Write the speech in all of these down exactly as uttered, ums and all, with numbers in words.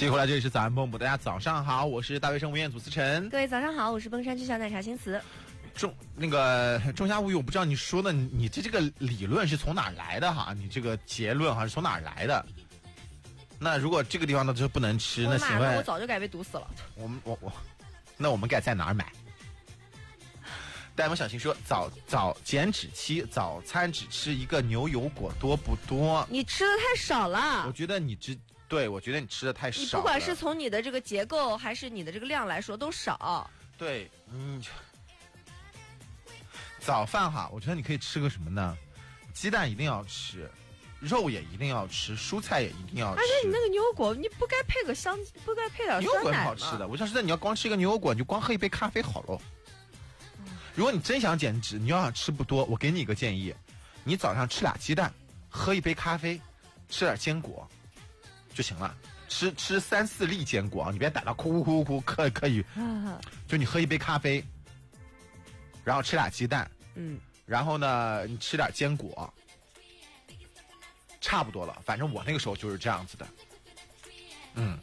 继续回来，这里是早安蹦蹦，大家早上好，我是大学生吴彦祖思晨。 各位早上好，我是崩山之小奶茶新词。 仲那个仲夏物语，我不知道你说的，你这这个理论是从哪儿来的哈？你这个结论哈是从哪儿来的？那如果这个地方呢就不能吃，那请问我早就该被毒死了。 我们我我，那我们该在哪儿买？戴蒙小新说早早减脂期，早餐只吃一个牛油果，多不多？ 你吃的太少了。 我觉得你只对我觉得你吃的太少了。 你不管是从你的这个结构还是你的这个量来说都少。 对，嗯。早饭哈，我觉得你可以吃个什么呢？鸡蛋一定要吃，肉也一定要吃，蔬菜也一定要吃。 而且你那个牛油果，你不该配个香，不该配点酸奶吗？ 牛油果很好吃的，我想知道你要光吃一个牛油果，你就光喝一杯咖啡好喽。嗯、如果你真想减脂，你要想吃不多，我给你一个建议，你早上吃俩鸡蛋，喝一杯咖啡，吃点坚果就行了。吃吃三四粒坚果，你别逮到哭哭哭，可可以，就你喝一杯咖啡。然后吃俩鸡蛋， 嗯， 然后呢，你吃点坚果，差不多了。反正我那个时候就是这样子的，嗯。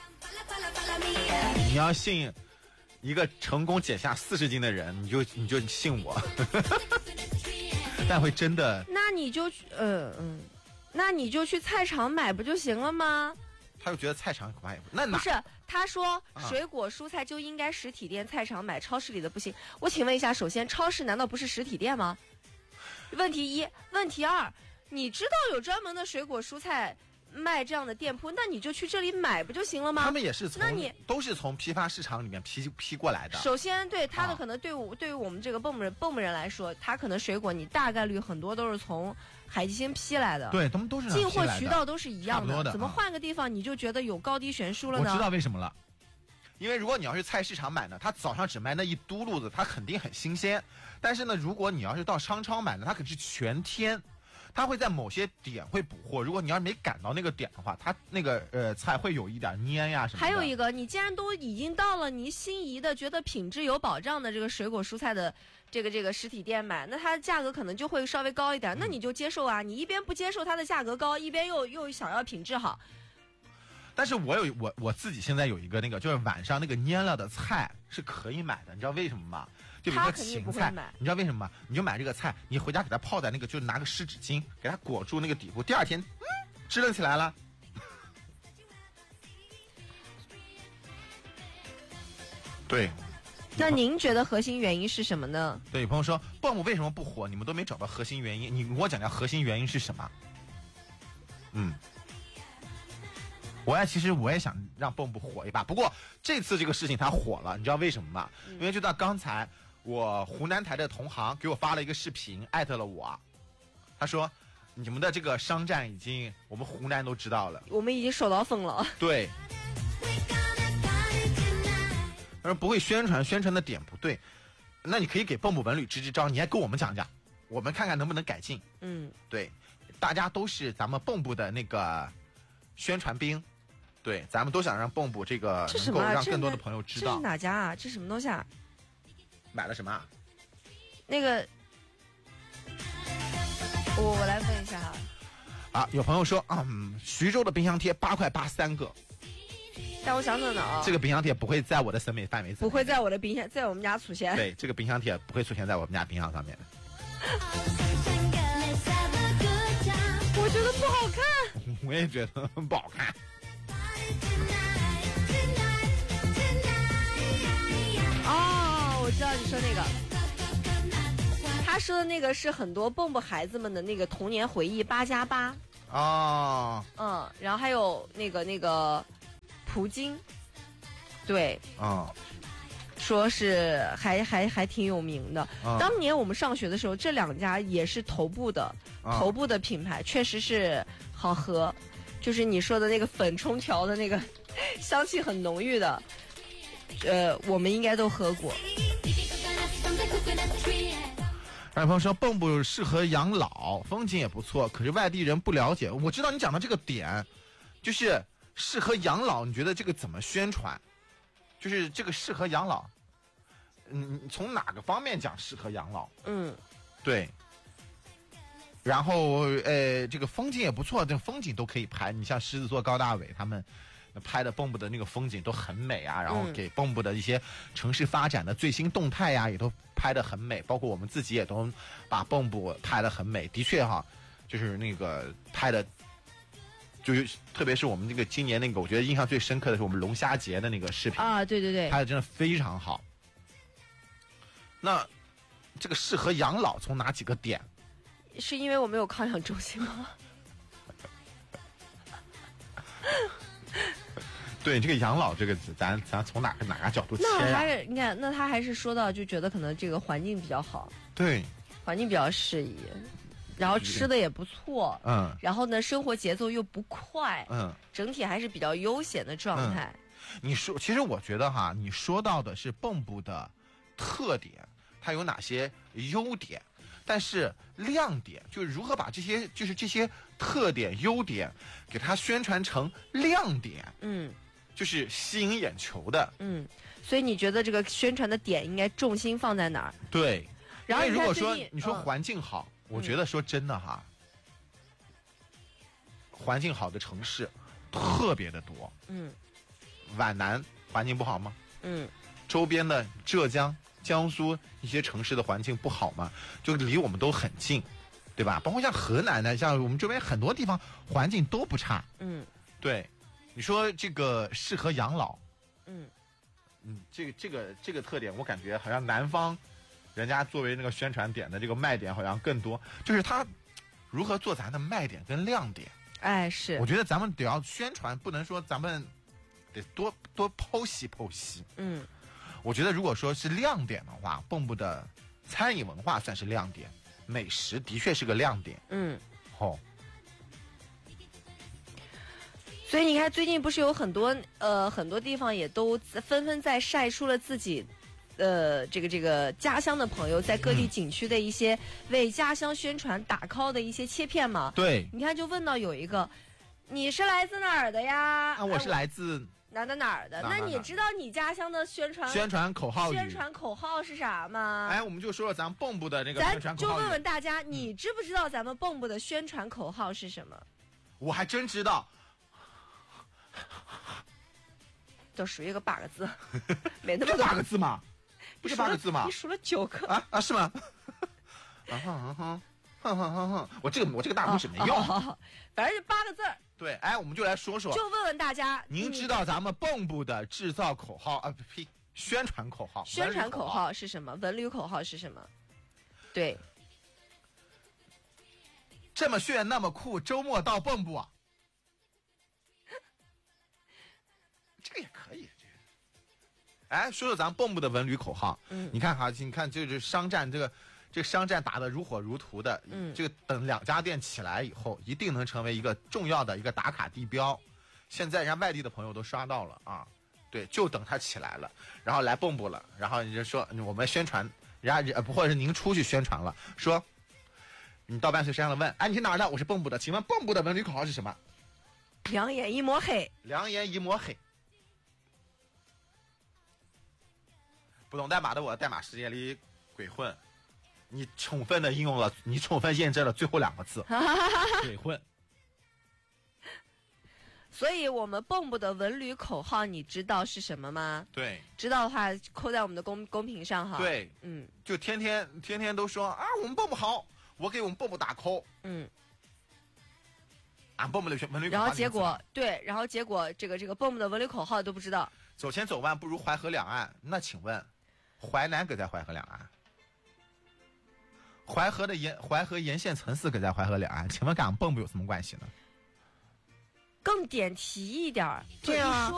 你要信一个成功减下四十斤的人，你就你就信我，但会真的。 那你就呃嗯，那你就去菜场买不就行了吗？ 他就觉得菜场恐怕也不那哪不是，他说水果蔬菜就应该实体店、菜场买，超市里的不行。我请问一下，首先，超市难道不是实体店吗？问题一，问题二，你知道有专门的水果蔬菜卖这样的店铺，那你就去这里买不就行了吗？ 他们也是从， 那你都是从批发市场里面批批过来的。 首先，对他的可能对我、啊、对于我们这个蹦蹦人蹦蹦人来说，他可能水果你大概率很多都是从海基星批来的， 对，他们都是进货渠道都是一样的， 的怎么换个地方你就觉得有高低悬殊了呢？ 我知道为什么了，因为如果你要是菜市场买呢，他早上只卖那一嘟噜子，它肯定很新鲜。但是呢，如果你要是到商超买呢，它可是全天，它会在某些点会补货。如果你要是没赶到那个点的话，它那个呃菜会有一点蔫呀什么的。 还有一个，你既然都已经到了你心仪的、觉得品质有保障的这个水果蔬菜的这个这个实体店买，那它的价格可能就会稍微高一点，那你就接受啊。你一边不接受它的价格高，一边又又想要品质好。 但是我有我我自己现在有一个那个，就是晚上那个蔫了的菜是可以买的，你知道为什么吗？就比如说芹菜，你知道为什么吗？你就买这个菜，你回家给它泡在那个，就拿个湿纸巾给它裹住那个底部，第二天，嗯，支棱起来了。对。 那您觉得核心原因是什么呢？ 对，有朋友说蹦蹦为什么不火？你们都没找到核心原因，你给我讲讲核心原因是什么？嗯。我也其实我也想让蹦蹦火一把，不过这次这个事情它火了，你知道为什么吗？因为就在刚才，我湖南台的同行给我发了一个视频，艾特了我，他说你们的这个商战已经我们湖南都知道了， 我们已经收到风了。 对，他说不会宣传，宣传的点不对，那你可以给蹦蹦文旅支支招，你还跟我们讲讲，我们看看能不能改进。 嗯， 对，大家都是咱们蹦蹦的那个宣传兵。对，咱们都想让蹦蹦这个能够让更多的朋友知道。 这是哪家啊？这什么东西啊？ 买了什么啊？ 那个，我我来问一下哈。 啊，有朋友说，嗯，徐州的冰箱贴八块八三个。 但我想等等啊， 这个冰箱贴不会在我的审美范围， 不会在我的冰箱，在我们家出现。 对，这个冰箱贴不会出现在我们家冰箱上面。 我觉得不好看。 我也觉得不好看。 哦，我知道你说那个，他说的那个是很多蹦蹦孩子们的那个童年回忆，八加八。 哦， 嗯，然后还有那个那个蒲京，对， 哦， 说是还还还挺有名的。 哦、 当年我们上学的时候，这两家也是头部的、哦、头部的品牌，确实是好喝。就是你说的那个粉冲调的那个香气很浓郁的，呃，我们应该都喝过。 还有朋友说蹦蹦适合养老，风景也不错，可是外地人不了解。我知道你讲的这个点，就是适合养老，你觉得这个怎么宣传？就是这个适合养老，嗯，从哪个方面讲适合养老？ 嗯， 对。然后呃，这个风景也不错，这风景都可以拍。你像狮子座高大伟他们， 拍的蚌埠的那个风景都很美啊，然后给蚌埠的一些城市发展的最新动态呀、啊，也都拍得很美，包括我们自己也都把蚌埠拍得很美。的确哈，就是那个拍的，就是特别是我们那个今年那个，我觉得印象最深刻的是我们龙虾节的那个视频啊，对对对， 拍的真的非常好。那这个适合养老从哪几个点？ 是因为我没有康养中心吗？ 对，这个养老这个字，咱咱从哪个哪个角度切呀、 那还是你看，那他还是说到就觉得可能这个环境比较好， 对， 环境比较适宜，然后吃的也不错， 嗯， 然后呢，生活节奏又不快， 嗯， 整体还是比较悠闲的状态。 嗯、你说，其实我觉得哈，你说到的是蚌埠的特点，它有哪些优点？但是亮点就是如何把这些就是这些特点优点给它宣传成亮点， 嗯， 就是吸引眼球的， 嗯，所以你觉得这个宣传的点应该重心放在哪儿？ 对。 然后因为如果说你你说环境好，嗯、我觉得说真的哈，环境好的城市特别的多。 嗯， 皖南环境不好吗？ 嗯， 周边的浙江、江苏一些城市的环境不好嘛，就离我们都很近，对吧？包括像河南的，像我们这边很多地方环境都不差。 嗯， 对，你说这个适合养老， 嗯嗯，这个这个这个特点，我感觉好像南方人家作为那个宣传点的这个卖点好像更多，就是他如何做咱的卖点跟亮点。 哎，是， 我觉得咱们得要宣传，不能说咱们得多多剖析剖析。 嗯。 我觉得如果说是亮点的话，蚌埠的餐饮文化算是亮点，美食的确是个亮点。 嗯， 哦。 所以你看，最近不是有很多呃很多地方也都纷纷在晒出了自己，呃这个这个家乡的朋友在各地景区的一些为家乡宣传打 call 的一些切片嘛。 对。 你看，就问到有一个，你是来自哪儿的呀？ 啊，我是来自。 哪哪哪儿的？ 哪哪哪那你知道你家乡的宣传宣传口号语？ 宣传口号是啥吗？ 哎，我们就说说咱蚌埠的那个宣传口号语。 咱就问问大家，你知不知道咱们蚌埠的宣传口号是什么？ 我还真知道， 都属于个八个字，没那么多八个字吗？不是八个字吗？ 你数了九个啊啊？是吗？啊哼哼哼哼哼哼哼，我这个我这个大拇指没用， 哦哦、反正就八个字儿。 对，哎，我们就来说说， 就问问大家， 您知道咱们蚌埠的制造口号啊？呸，宣传口号， 宣传口号是什么？文旅口号是什么？对， 这么炫，那么酷，周末到蚌埠啊，这个也可以。这个，哎，说说咱蚌埠的文旅口号， 嗯， 你看哈，你看就是商战这个。这个商战打得如火如荼的， 嗯， 这个等两家店起来以后，一定能成为一个重要的一个打卡地标。现在人家外地的朋友都刷到了啊，对，就等它起来了，然后来蚌埠了，然后你就说我们宣传，人家不或者是您出去宣传了，说你到伴随山了问，哎，你是哪儿的？我是蚌埠的，请问蚌埠的文旅口号是什么？ 两眼一抹黑， 两眼一抹黑。不懂代码的我，代码世界里鬼混。你充分的应用了，你充分验证了最后两个字，鬼混。 所以，我们蚌埠的文旅口号，你知道是什么吗？ 对， 知道的话，扣在我们的公公屏上哈。 对， 嗯， 就天天天天都说啊，我们蚌埠好，我给我们蚌埠打 call。 嗯， 俺蚌埠的文旅口号。 然后结果对，然后结果这个这个蚌埠的文旅口号都不知道。 走前走慢不如淮河两岸，那请问，淮南搁在淮河两岸？淮河的沿淮河沿线城市搁在淮河两岸，请问跟俺蚌埠有什么关系呢？ 更点题一点儿， 对啊。